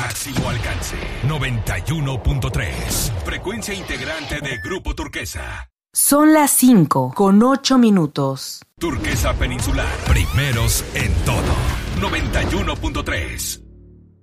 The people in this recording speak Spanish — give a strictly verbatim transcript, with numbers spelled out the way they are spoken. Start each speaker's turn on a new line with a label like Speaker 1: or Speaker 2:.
Speaker 1: máximo alcance. noventa y uno punto tres. Frecuencia integrante de Grupo Turquesa.
Speaker 2: Son las cinco con ocho minutos.
Speaker 1: Turquesa Peninsular. Primeros en todo. noventa y uno punto tres.